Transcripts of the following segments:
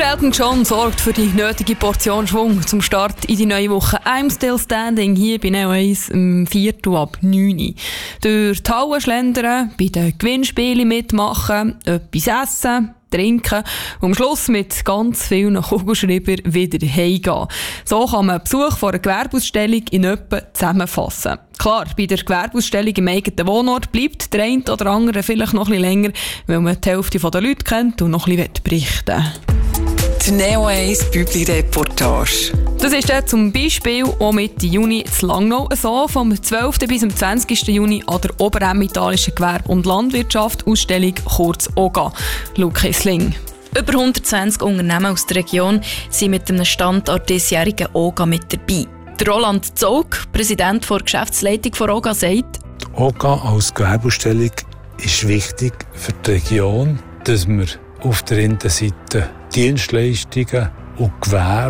Elton John sorgt für die nötige Portion Schwung zum Start in die neue Woche. I'm Still Standing hier bei Neo 1 um 4:09. Durch die Halle schlendern, bei den Gewinnspielen mitmachen, etwas essen, trinken und am Schluss mit ganz vielen Kugelschreibern wieder heimgehen. So kann man einen Besuch von einer Gewerbeausstellung in etwa zusammenfassen. Klar, bei der Gewerbeausstellung im eigenen Wohnort bleibt der eine oder andere vielleicht noch ein bisschen länger, weil man die Hälfte der Leute kennt und noch ein bisschen berichten will. Die Neo 1 Bübli-Reportage. Das ist dann zum Beispiel auch Mitte Juni in Langnau so, vom 12. bis zum 20. Juni an der Oberemmentalischen Gewerbe- und Landwirtschaft Ausstellung, kurz OGA. Luke Sling. Über 120 Unternehmen aus der Region sind mit einem Stand an der diesjährigen OGA mit dabei. Der Roland Zog, Präsident der Geschäftsleitung von OGA, sagt: Die OGA als Gewerbeausstellung ist wichtig für die Region, dass wir auf der einen Seite Dienstleistungen und Gewerbe,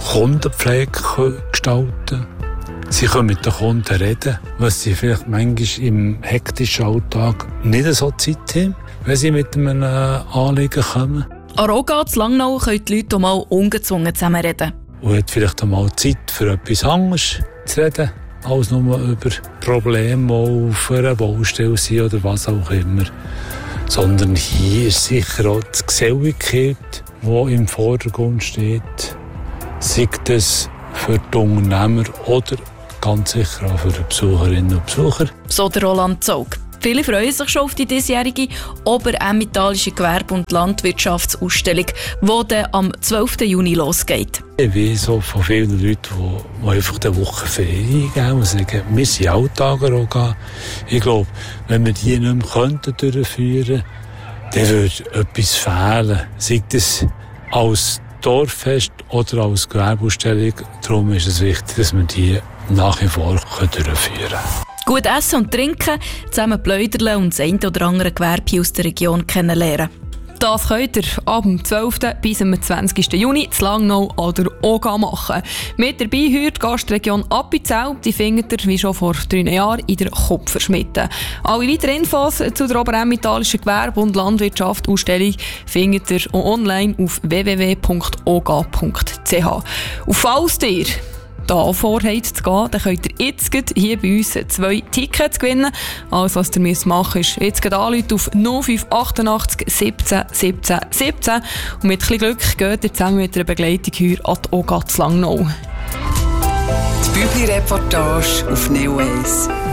Kundenpflege gestalten können. Sie können mit den Kunden reden, was sie vielleicht manchmal im hektischen Alltag nicht so Zeit haben, wenn sie mit einem Anliegen kommen. An OGA in Langnau können die Leute auch mal ungezwungen zusammenreden. Und hat vielleicht auch mal Zeit für etwas anderes zu reden, als nur über Probleme, die auf einer Baustelle sind oder was auch immer. Sondern hier ist sicher auch die Geselligkeit, die im Vordergrund steht. Sei das für die Unternehmer oder ganz sicher auch für die Besucherinnen und Besucher. So der Roland Zog. Viele freuen sich schon auf die diesjährige Oberemmentalische Gewerbe- und Landwirtschaftsausstellung, die dann am 12. Juni losgeht. Ich weiß auch von vielen Leuten, die einfach eine Woche Ferien geben und sagen, wir sind Alltager auch. Ich glaube, wenn wir die nicht mehr durchführen könnten, dann würde etwas fehlen. Sei das als Dorffest oder als Gewerbeausstellung. Darum ist es wichtig, dass wir die nach wie vor durchführen können. Gut essen und trinken, zusammen plaudern und das eine oder andere Gewerbe aus der Region kennenlernen. Das könnt ihr ab dem 12. bis zum 20. Juni in Langnau an der OGA machen. Mit dabei heute die Gastregion Appenzell. Die findet ihr, wie schon vor 3 Jahren, in der Kupferschmiede. Alle weiteren Infos zu der Oberemmentalischen Gewerbe- und Landwirtschaft Ausstellung findet ihr online auf www.oga.ch. Und falls ihr da vorhabt zu gehen, dann könnt ihr jetzt hier bei uns 2 Tickets gewinnen. Alles, was ihr machen müsst, ist jetzt anrufen auf 0588 17 17 17 und mit ein bisschen Glück geht ihr zusammen mit einer Begleitung hier an die OGA zu Langnau. Die Bübli-Reportage auf Neo 1.